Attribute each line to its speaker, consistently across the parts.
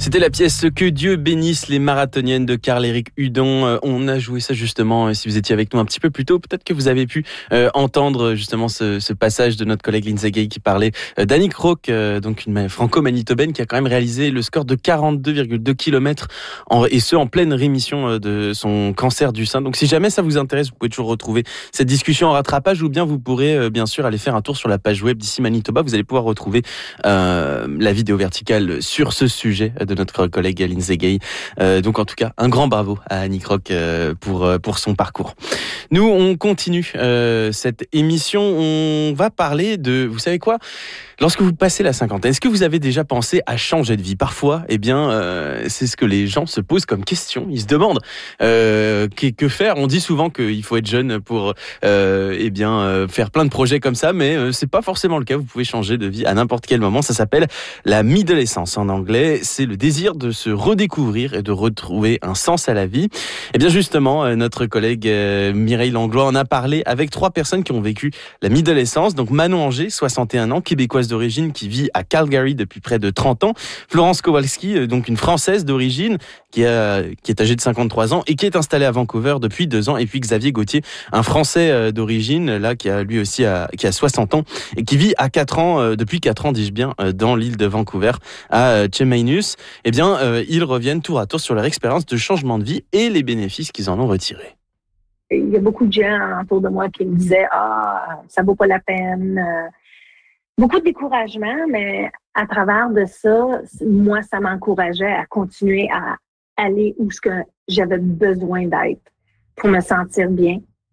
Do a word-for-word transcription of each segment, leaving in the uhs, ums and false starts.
Speaker 1: C'était la pièce « Que Dieu bénisse les marathoniennes » de Karl-Éric Hudon. On a joué ça justement, si vous étiez avec nous un petit peu plus tôt, peut-être que vous avez pu euh, entendre justement ce, ce passage de notre collègue Lindsay Gay qui parlait euh, d'Annick Roque, euh, donc une franco-manitobaine qui a quand même réalisé le score de quarante-deux virgule deux kilomètres en, et ce en pleine rémission de son cancer du sein. Donc si jamais ça vous intéresse, vous pouvez toujours retrouver cette discussion en rattrapage ou bien vous pourrez euh, bien sûr aller faire un tour sur la page web d'ici Manitoba. Vous allez pouvoir retrouver euh, la vidéo verticale sur ce sujet de notre collègue Lindsay Gay. Euh, donc en tout cas, un grand bravo à Annick Roque euh, pour, pour son parcours. Nous, on continue euh, cette émission. On va parler de, vous savez quoi ? Lorsque vous passez la cinquantaine, est-ce que vous avez déjà pensé à changer de vie ? Parfois, eh bien, euh, c'est ce que les gens se posent comme question. Ils se demandent euh, que, que faire. On dit souvent qu'il faut être jeune pour euh, eh bien euh, faire plein de projets comme ça, mais euh, c'est pas forcément le cas. Vous pouvez changer de vie à n'importe quel moment. Ça s'appelle la midolescence en anglais. C'est le désir de se redécouvrir et de retrouver un sens à la vie. Eh bien, justement, euh, notre collègue euh, Mireille Langlois en a parlé avec trois personnes qui ont vécu la midolescence. Donc Manon Anger, soixante et un ans, québécoise d'origine qui vit à Calgary depuis près de trente ans. Florence Kowalski, donc une Française d'origine qui, a, qui est âgée de cinquante-trois ans et qui est installée à Vancouver depuis deux ans. Et puis Xavier Gauthier, un Français d'origine, là, qui a lui aussi a, qui a soixante ans et qui vit à quatre ans, depuis quatre ans, dis-je bien, dans l'île de Vancouver, à Chemainus. Eh bien, euh, ils reviennent tour à tour sur leur expérience de changement de vie et les bénéfices qu'ils en ont retirés.
Speaker 2: Il y a beaucoup de gens autour de moi qui me disaient « Ah, ça vaut pas la peine ». Beaucoup de découragement, mais à travers de ça, moi, ça m'encourageait à continuer à aller où ce que j'avais besoin d'être pour me sentir bien,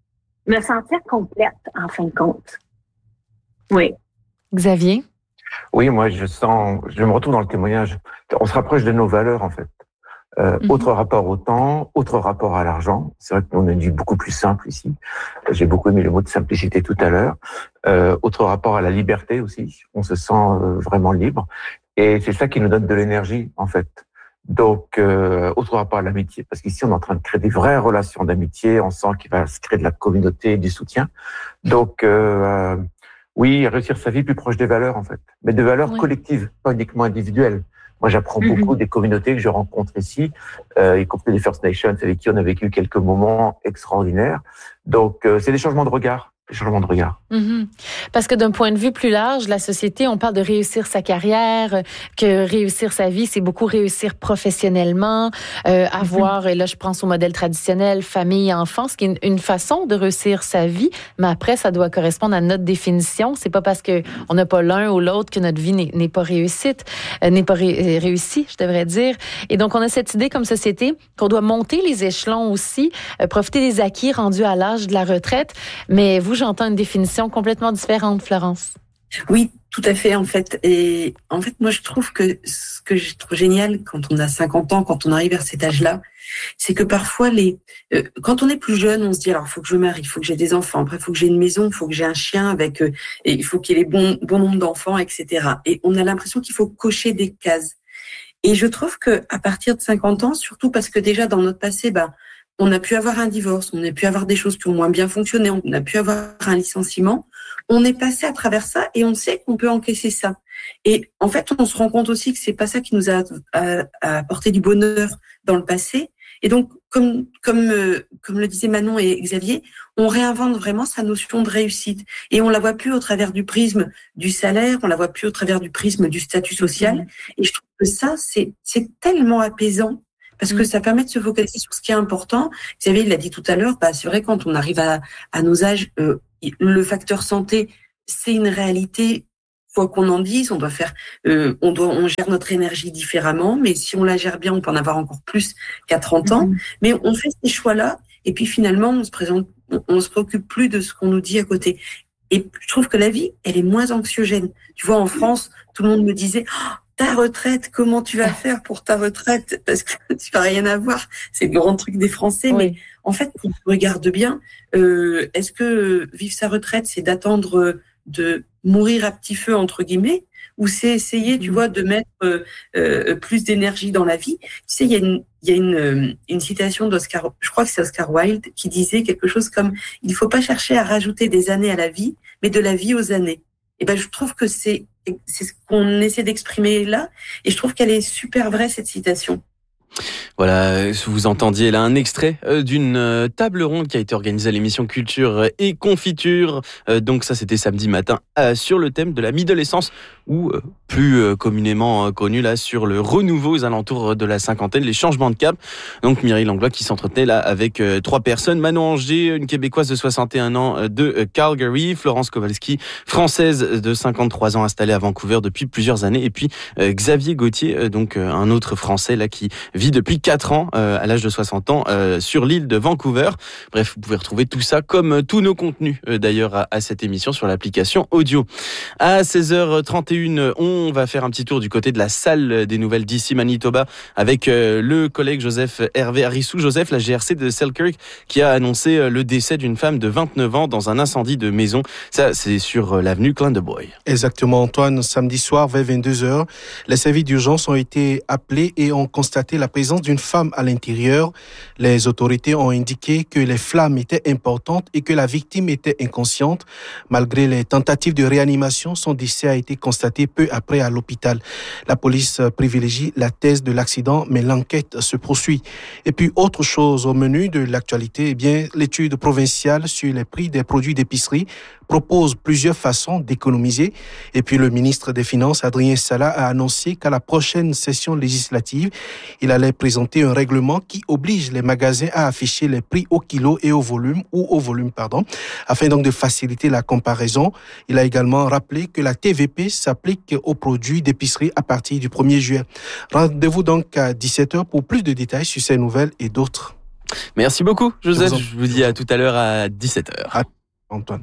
Speaker 2: me sentir complète, en fin de compte. Oui.
Speaker 3: Xavier?
Speaker 4: Oui, moi, je sens, je me retrouve dans le témoignage. On se rapproche de nos valeurs, en fait. Euh, mm-hmm. Autre rapport au temps, autre rapport à l'argent. C'est vrai que nous, on a une vie beaucoup plus simple ici. J'ai beaucoup aimé le mot de simplicité tout à l'heure. Euh, autre rapport à la liberté aussi. On se sent euh, vraiment libre. Et c'est ça qui nous donne de l'énergie, en fait. Donc, euh, autre rapport à l'amitié. Parce qu'ici, on est en train de créer des vraies relations d'amitié. On sent qu'il va se créer de la communauté, du soutien. Donc, euh, oui, réussir sa vie plus proche des valeurs, en fait. Mais de valeurs oui. collectives, pas uniquement individuelles. Moi, j'apprends mm-hmm. beaucoup des communautés que je rencontre ici, euh, y compris les First Nations avec qui on a vécu quelques moments extraordinaires. Donc, euh, c'est des changements de regard. Changement de regard.
Speaker 3: Mm-hmm. Parce que d'un point de vue plus large, la société, on parle de réussir sa carrière, que réussir sa vie, c'est beaucoup réussir professionnellement, euh, avoir, mm-hmm. et là je pense au modèle traditionnel, famille, enfant, ce qui est une, une façon de réussir sa vie, mais après ça doit correspondre à notre définition. C'est pas parce que on n'a pas l'un ou l'autre que notre vie n'est, n'est pas réussite, euh, n'est pas ré, réussie, je devrais dire. Et donc on a cette idée comme société qu'on doit monter les échelons aussi, euh, profiter des acquis rendus à l'âge de la retraite, mais vous j'entends une définition complètement différente, Florence.
Speaker 5: Oui, tout à fait, en fait. Et en fait, moi, je trouve que ce que je trouve génial quand on a cinquante ans, quand on arrive vers cet âge-là, c'est que parfois, les, euh, quand on est plus jeune, on se dit, alors, il faut que je me marie, il faut que j'ai des enfants, après, il faut que j'ai une maison, il faut que j'ai un chien avec, euh, et il faut qu'il y ait les bons, bon nombre d'enfants, et cetera. Et on a l'impression qu'il faut cocher des cases. Et je trouve que à partir de cinquante ans, surtout parce que déjà, dans notre passé, bah, on a pu avoir un divorce, on a pu avoir des choses qui ont moins bien fonctionné, on a pu avoir un licenciement. On est passé à travers ça et on sait qu'on peut encaisser ça. Et en fait, on se rend compte aussi que c'est pas ça qui nous a, a, a apporté du bonheur dans le passé. Et donc, comme comme euh, comme le disaient Manon et Xavier, on réinvente vraiment sa notion de réussite. Et on la voit plus au travers du prisme du salaire, on la voit plus au travers du prisme du statut social. Mmh. Et je trouve que ça, c'est c'est tellement apaisant. Parce que ça permet de se focaliser sur ce qui est important. Xavier, il l'a dit tout à l'heure, bah, c'est vrai, quand on arrive à, à nos âges, euh, le facteur santé, c'est une réalité, quoi qu'on en dise. On doit faire, euh, on doit, on gère notre énergie différemment, mais si on la gère bien, on peut en avoir encore plus qu'à trente ans. Mm-hmm. Mais on fait ces choix-là, et puis finalement, on se présente, on, on se préoccupe plus de ce qu'on nous dit à côté. Et je trouve que la vie, elle est moins anxiogène. Tu vois, en France, tout le monde me disait, oh, ta retraite, comment tu vas faire pour ta retraite? Parce que tu vas rien avoir. C'est le grand truc des Français. Oui. Mais en fait, on regarde bien. Euh, est-ce que vivre sa retraite, c'est d'attendre de mourir à petit feu, entre guillemets, ou c'est essayer, tu vois, de mettre euh, euh, plus d'énergie dans la vie? Tu sais, il y a une, il y a une, une citation d'Oscar, je crois que c'est Oscar Wilde, qui disait quelque chose comme « Il ne faut pas chercher à rajouter des années à la vie, mais de la vie aux années ». Et ben, je trouve que c'est c'est ce qu'on essaie d'exprimer là. Et je trouve qu'elle est super vraie, cette citation.
Speaker 1: Voilà, vous entendiez là un extrait d'une table ronde qui a été organisée à l'émission Culture et Confiture. Donc ça, c'était samedi matin sur le thème de la midolescence, ou plus communément connu là sur le renouveau aux alentours de la cinquantaine, les changements de cap. Donc Mireille Langlois qui s'entretenait là avec trois personnes. Manon Anger, une Québécoise de soixante et un ans de Calgary. Florence Kowalski, française de cinquante-trois ans installée à Vancouver depuis plusieurs années. Et puis Xavier Gauthier, donc un autre Français là qui vit depuis quatre ans, euh, à l'âge de soixante ans, euh, sur l'île de Vancouver. Bref, vous pouvez retrouver tout ça, comme tous nos contenus, euh, d'ailleurs, à, à cette émission sur l'application audio. À seize heures trente et une, on va faire un petit tour du côté de la salle des nouvelles d'ici Manitoba avec euh, le collègue Joseph Hervé Arissou. Joseph, la G R C de Selkirk, qui a annoncé euh, le décès d'une femme de vingt-neuf ans dans un incendie de maison. Ça, c'est sur euh, l'avenue Clandeboy.
Speaker 6: Exactement, Antoine. Samedi soir, vers vingt-deux heures, les services d'urgence ont été appelés et ont constaté la présence d'une femme à l'intérieur. Les autorités ont indiqué que les flammes étaient importantes et que la victime était inconsciente. Malgré les tentatives de réanimation, son décès a été constaté peu après à l'hôpital. La police privilégie la thèse de l'accident, mais l'enquête se poursuit. Et puis, autre chose au menu de l'actualité, eh bien, l'étude provinciale sur les prix des produits d'épicerie propose plusieurs façons d'économiser. Et puis, le ministre des Finances, Adrien Sala, a annoncé qu'à la prochaine session législative, il allait présenter un règlement qui oblige les magasins à afficher les prix au kilo et au volume, ou au volume, pardon, afin donc de faciliter la comparaison. Il a également rappelé que la T V P s'applique aux produits d'épicerie à partir du premier juillet. Rendez-vous donc à dix-sept heures pour plus de détails sur ces nouvelles et d'autres.
Speaker 1: Merci beaucoup, Joseph. Je vous, en... Je vous dis à tout à l'heure à dix-sept heures.
Speaker 6: À Antoine.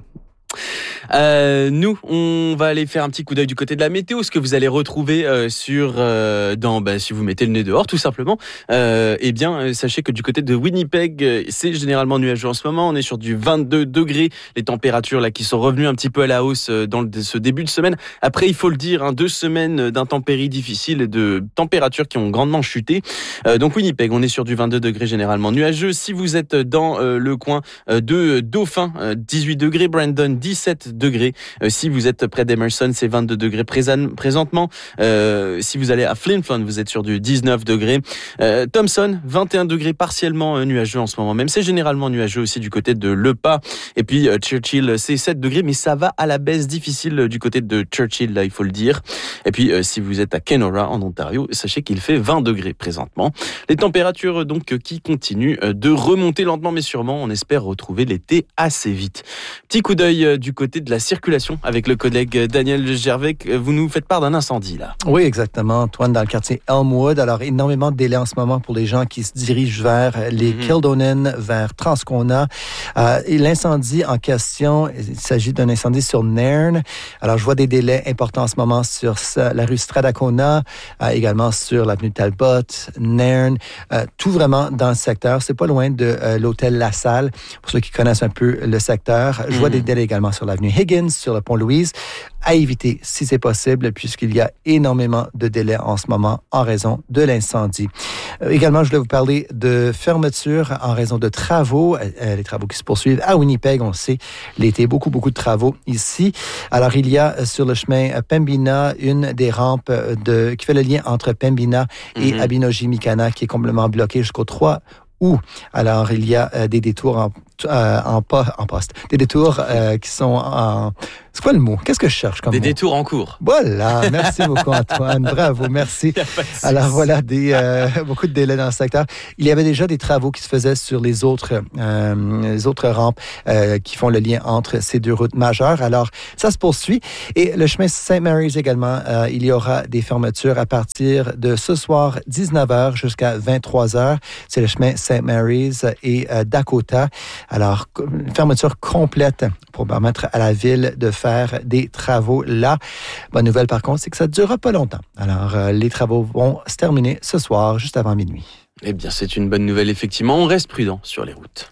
Speaker 1: Euh, nous, on va aller faire un petit coup d'œil du côté de la météo, ce que vous allez retrouver euh, sur, euh, dans, bah, si vous mettez le nez dehors, tout simplement. Euh, eh bien, euh, sachez que du côté de Winnipeg, euh, c'est généralement nuageux en ce moment. On est sur du vingt-deux degrés. Les températures là qui sont revenues un petit peu à la hausse euh, dans le, ce début de semaine. Après, il faut le dire, hein, deux semaines d'intempéries difficiles et de températures qui ont grandement chuté. Euh, donc Winnipeg, on est sur du vingt-deux degrés généralement nuageux. Si vous êtes dans euh, le coin euh, de Dauphin, euh, dix-huit degrés. Brandon, dix-sept degrés. Euh, si vous êtes près d'Emerson, c'est vingt-deux degrés présent, présentement. Euh, si vous allez à Flin Flon, vous êtes sur du dix-neuf degrés. Euh, Thompson, vingt et un degrés, partiellement euh, nuageux en ce moment même. C'est généralement nuageux aussi du côté de Le Pas. Et puis euh, Churchill, c'est sept degrés, mais ça va à la baisse difficile euh, du côté de Churchill, là, il faut le dire. Et puis, euh, si vous êtes à Kenora, en Ontario, sachez qu'il fait vingt degrés présentement. Les températures, donc, euh, qui continuent euh, de remonter lentement, mais sûrement. On espère retrouver l'été assez vite. Petit coup d'œil euh, du côté de la circulation avec le collègue Daniel Gervais. Vous nous faites part d'un incendie, là.
Speaker 7: Oui, exactement, Antoine, dans le quartier Elmwood. Alors, énormément de délais en ce moment pour les gens qui se dirigent vers les mm-hmm. Kildonan, vers Transcona. Euh, et l'incendie en question, il s'agit d'un incendie sur Nairn. Alors, je vois des délais importants en ce moment sur la rue Stradacona, euh, également sur l'avenue Talbot, Nairn, euh, tout vraiment dans le secteur. C'est pas loin de euh, l'hôtel La Salle, pour ceux qui connaissent un peu le secteur. Je vois mm-hmm. des délais également sur l'avenue Higgins, sur le pont Louise, à éviter si c'est possible, puisqu'il y a énormément de délais en ce moment en raison de l'incendie. Euh, également, je voulais vous parler de fermeture en raison de travaux, euh, les travaux qui se poursuivent à Winnipeg. On le sait, l'été, beaucoup, beaucoup de travaux ici. Alors, il y a sur le chemin Pembina une des rampes de, qui fait le lien entre Pembina et mm-hmm. Abinogi-Mikana qui est complètement bloquée jusqu'au trois août. Alors, il y a euh, des détours en Euh, en, po- en poste. Des détours euh, qui sont en... C'est quoi le mot? Qu'est-ce que je cherche comme
Speaker 1: Des
Speaker 7: mot?
Speaker 1: détours en cours.
Speaker 7: Voilà. Merci beaucoup, Antoine. Bravo. Merci. Alors, voilà, des, euh, beaucoup de délais dans le secteur. Il y avait déjà des travaux qui se faisaient sur les autres, euh, les autres rampes euh, qui font le lien entre ces deux routes majeures. Alors, ça se poursuit. Et le chemin Saint Mary's également, euh, il y aura des fermetures à partir de ce soir, dix-neuf heures jusqu'à vingt-trois heures. C'est le chemin Saint Mary's et euh, Dakota. Alors, une fermeture complète pour permettre à la ville de faire des travaux là. Bonne nouvelle, par contre, c'est que ça ne durera pas longtemps. Alors, euh, les travaux vont se terminer ce soir, juste avant minuit.
Speaker 1: Eh bien, c'est une bonne nouvelle, effectivement. On reste prudent sur les routes.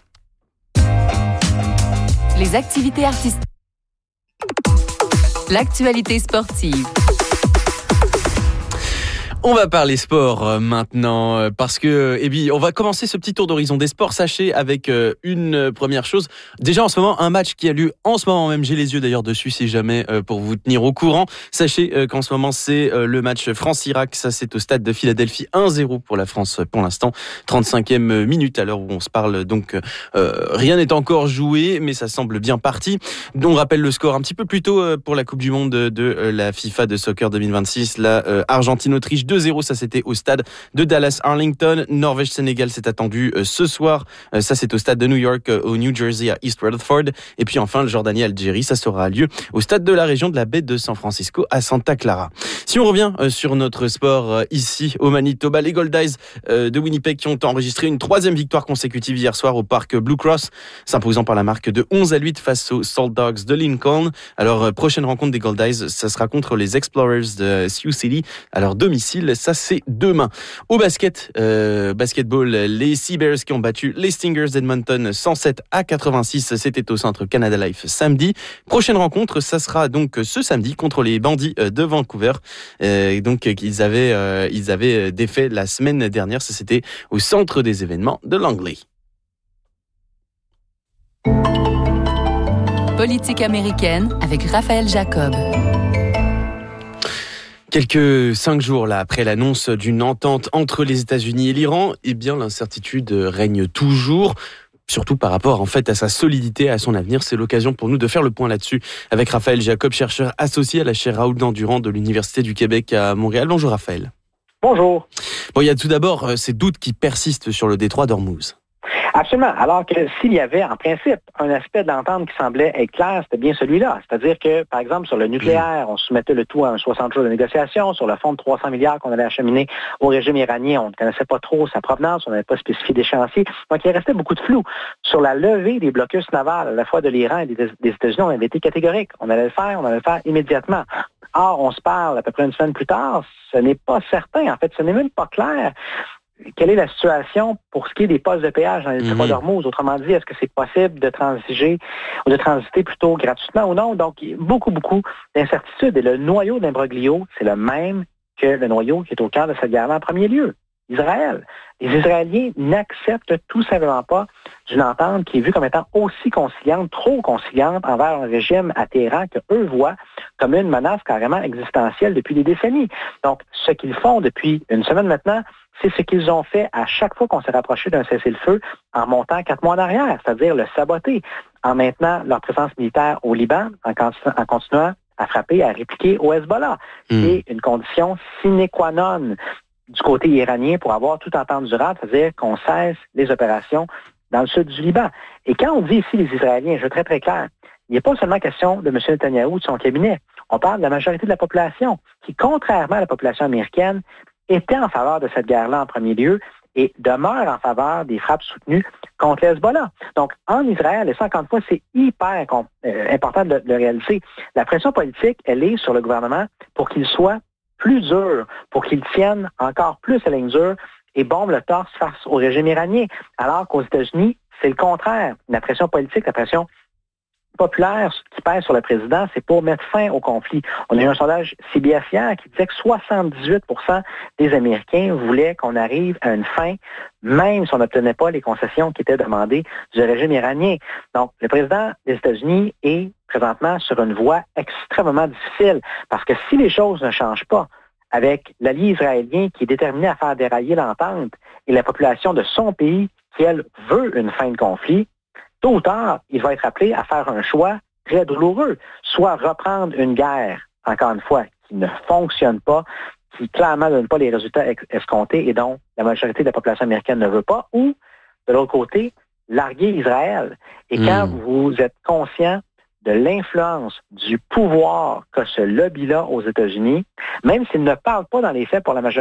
Speaker 8: Les activités artistiques. L'actualité sportive.
Speaker 1: On va parler sport euh, maintenant euh, parce que eh bien, on va commencer ce petit tour d'horizon des sports. Sachez avec euh, une première chose. Déjà en ce moment, un match qui a lieu en ce moment même. J'ai les yeux d'ailleurs dessus si jamais euh, pour vous tenir au courant. Sachez euh, qu'en ce moment c'est euh, le match France-Irak. Ça c'est au stade de Philadelphie. un zéro pour la France pour l'instant. trente-cinquième minute à l'heure où on se parle. Donc euh, rien n'est encore joué mais ça semble bien parti. On rappelle le score un petit peu plus tôt euh, pour la Coupe du Monde de, de euh, la FIFA de soccer deux mille vingt-six. La euh, Argentine-Autriche deux zéro, ça c'était au stade de Dallas-Arlington. Norvège-Sénégal, c'est attendu euh, ce soir. Euh, ça c'est au stade de New York, euh, au New Jersey, à East Rutherford. Et puis enfin, le Jordanie-Algérie, ça sera lieu au stade de la région de la baie de San Francisco à Santa Clara. Si on revient euh, sur notre sport euh, ici au Manitoba, les Goldies euh, de Winnipeg qui ont enregistré une troisième victoire consécutive hier soir au parc Blue Cross, s'imposant par la marque de onze à huit face aux Salt Dogs de Lincoln. Alors, euh, prochaine rencontre des Goldies, ça sera contre les Explorers de Sioux City à leur domicile. Ça, c'est demain. Au basket, euh, basketball, les Seabears qui ont battu les Stingers d'Edmonton cent sept à quatre-vingt-six. C'était au centre Canada Life samedi. Prochaine rencontre, ça sera donc ce samedi contre les Bandits de Vancouver. Euh, donc, ils avaient, euh, ils avaient défait la semaine dernière. Ça, c'était au centre des événements de Langley.
Speaker 8: Politique américaine avec Raphaël Jacob.
Speaker 1: Quelques cinq jours là après l'annonce d'une entente entre les États-Unis et l'Iran, eh bien l'incertitude règne toujours. Surtout par rapport en fait à sa solidité, à son avenir. C'est l'occasion pour nous de faire le point là-dessus avec Raphaël Jacob, chercheur associé à la chaire Raoul Dandurand de l'Université du Québec à Montréal. Bonjour Raphaël.
Speaker 9: Bonjour.
Speaker 1: Bon, il y a tout d'abord ces doutes qui persistent sur le détroit d'Ormuz.
Speaker 9: Absolument. Alors que s'il y avait, en principe, un aspect de l'entente qui semblait être clair, c'était bien celui-là. C'est-à-dire que, par exemple, sur le nucléaire, on soumettait le tout à un soixante jours de négociation. Sur le fonds de trois cents milliards qu'on allait acheminer au régime iranien, on ne connaissait pas trop sa provenance, on n'avait pas spécifié d'échéancier. Donc, il restait beaucoup de flou. Sur la levée des blocus navals, à la fois de l'Iran et des États-Unis, on avait été catégorique. On allait le faire, on allait le faire immédiatement. Or, on se parle à peu près une semaine plus tard, ce n'est pas certain. En fait, ce n'est même pas clair. Quelle est la situation pour ce qui est des postes de péage dans les détroits d'Ormuz? Autrement dit, est-ce que c'est possible de transiger ou de transiter plutôt gratuitement ou non? Donc, il y a beaucoup, beaucoup d'incertitudes. Et le noyau d'imbroglio, c'est le même que le noyau qui est au cœur de cette guerre-là en premier lieu. Israël. Les Israéliens n'acceptent tout simplement pas d'une entente qui est vue comme étant aussi conciliante, trop conciliante envers un régime à Téhéran que eux voient comme une menace carrément existentielle depuis des décennies. Donc, ce qu'ils font depuis une semaine maintenant, c'est ce qu'ils ont fait à chaque fois qu'on s'est rapproché d'un cessez-le-feu en montant quatre mois en arrière, c'est-à-dire le saboter, en maintenant leur présence militaire au Liban, en, continu- en continuant à frapper, à répliquer au Hezbollah. Mm. C'est une condition sine qua non du côté iranien pour avoir toute entente durable, c'est-à-dire qu'on cesse les opérations dans le sud du Liban. Et quand on dit ici les Israéliens, je veux très très clair, il n'est pas seulement question de M. Netanyahou ou de son cabinet. On parle de la majorité de la population qui, contrairement à la population américaine, était en faveur de cette guerre-là en premier lieu et demeure en faveur des frappes soutenues contre le Hezbollah. Donc, en Israël, et ça, encore une fois, c'est hyper euh, important de, de le réaliser. La pression politique, elle est sur le gouvernement pour qu'il soit plus dur, pour qu'il tienne encore plus à la ligne dure et bombe le torse face au régime iranien. Alors qu'aux États-Unis, c'est le contraire. La pression politique, la pression populaire qui pèse sur le président, c'est pour mettre fin au conflit. On a eu un sondage C B S hier qui disait que soixante-dix-huit pour cent des Américains voulaient qu'on arrive à une fin, même si on n'obtenait pas les concessions qui étaient demandées du régime iranien. Donc, le président des États-Unis est présentement sur une voie extrêmement difficile, parce que si les choses ne changent pas, avec l'allié israélien qui est déterminé à faire dérailler l'entente et la population de son pays qui, elle, veut une fin de conflit, tôt ou tard, il va être appelé à faire un choix très douloureux, soit reprendre une guerre, encore une fois, qui ne fonctionne pas, qui clairement ne donne pas les résultats escomptés et dont la majorité de la population américaine ne veut pas, ou, de l'autre côté, larguer Israël. Et mmh. quand vous êtes conscient de l'influence du pouvoir qu'a ce lobby-là aux États-Unis, même s'il ne parle pas dans les faits pour la majorité